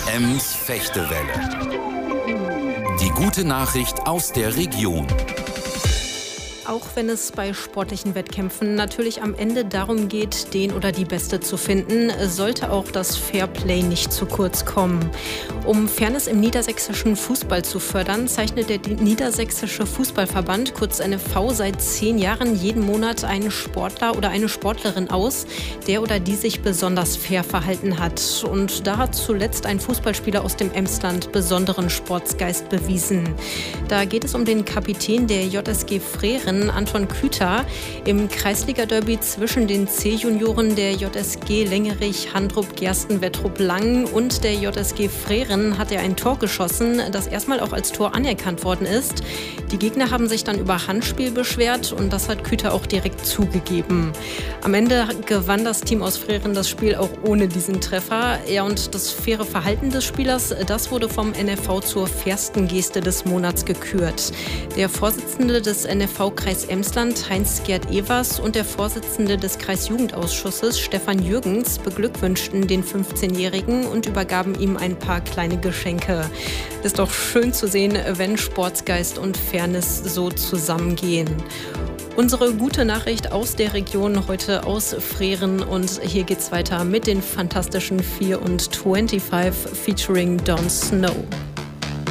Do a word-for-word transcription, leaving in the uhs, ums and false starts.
Ems Fechtewelle. Die gute Nachricht aus der Region. Auch wenn es bei sportlichen Wettkämpfen natürlich am Ende darum geht, den oder die Beste zu finden, sollte auch das Fairplay nicht zu kurz kommen. Um Fairness im niedersächsischen Fußball zu fördern, zeichnet der Niedersächsische Fußballverband, kurz N F V, seit zehn Jahren jeden Monat einen Sportler oder eine Sportlerin aus, der oder die sich besonders fair verhalten hat. Und da hat zuletzt ein Fußballspieler aus dem Emsland besonderen Sportsgeist bewiesen. Da geht es um den Kapitän der J S G Freren, Anton Küter. Im Kreisliga-Derby zwischen den C-Junioren der J S G Lengerich, Handrup, Gersten, Wettrup, Langen und der J S G Freren hat er ein Tor geschossen, das erstmal auch als Tor anerkannt worden ist. Die Gegner haben sich dann über Handspiel beschwert und das hat Küter auch direkt zugegeben. Am Ende gewann das Team aus Freren das Spiel auch ohne diesen Treffer. Ja, und das faire Verhalten des Spielers, das wurde vom N F V zur fairsten Geste des Monats gekürt. Der Vorsitzende des N F V Kreis Emsland, Heinz-Gerd Evers, und der Vorsitzende des Kreisjugendausschusses, Stefan Jürgens, beglückwünschten den fünfzehnjährigen und übergaben ihm ein paar kleine Geschenke. Ist doch schön zu sehen, wenn Sportsgeist und Fairness so zusammengehen. Unsere gute Nachricht aus der Region heute aus Freren, und hier geht's weiter mit den fantastischen vier und fünfundzwanzig featuring Don't Snow.